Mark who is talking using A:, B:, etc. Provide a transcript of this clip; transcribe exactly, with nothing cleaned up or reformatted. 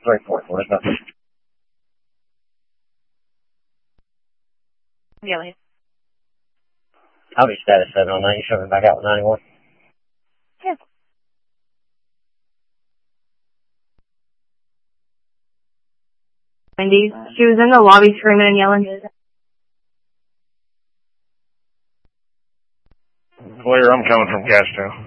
A: three four four. There's nothing.
B: Yeah.
A: I'll be status seven on nine. You shoving back out with ninety-one?
B: Yeah. Wendy, she was in the lobby screaming and yelling.
C: Clear, I'm coming from Castro.